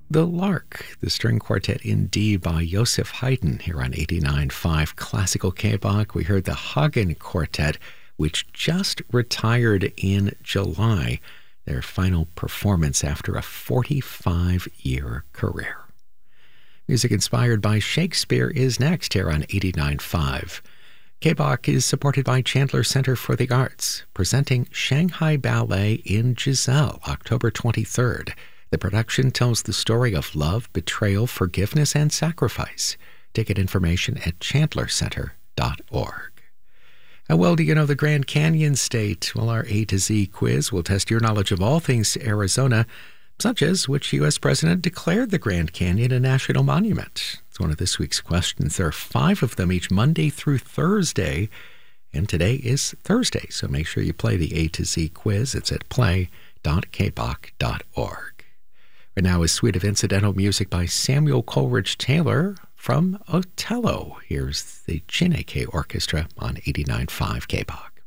The Lark, the string quartet in D by Joseph Haydn here on 89.5 Classical K-Bach. We heard the Hagen Quartet, which just retired in July, their final performance after a 45-year career. Music inspired by Shakespeare is next here on 89.5. K-Bach is supported by Chandler Center for the Arts, presenting Shanghai Ballet in Giselle, October 23rd. The production tells the story of love, betrayal, forgiveness, and sacrifice. Ticket information at chandlercenter.org. How well do you know the Grand Canyon State? Well, our A to Z quiz will test your knowledge of all things Arizona, such as which U.S. president declared the Grand Canyon a national monument. It's one of this week's questions. There are 5 of them each Monday through Thursday, and today is Thursday, so make sure you play the A to Z quiz. It's at play.kbach.org. Right now is Suite of Incidental Music by Samuel Coleridge Taylor from Otello. Here's the Chineke Orchestra on 89.5 K-Bach.